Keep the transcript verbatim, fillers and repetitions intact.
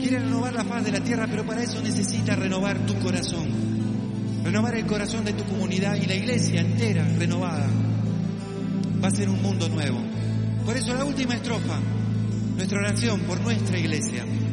quiere renovar la faz de la tierra, pero para eso necesita renovar tu corazón, renovar el corazón de tu comunidad y la iglesia entera renovada. Va a ser un mundo nuevo. Por eso la última estrofa, nuestra oración por nuestra iglesia.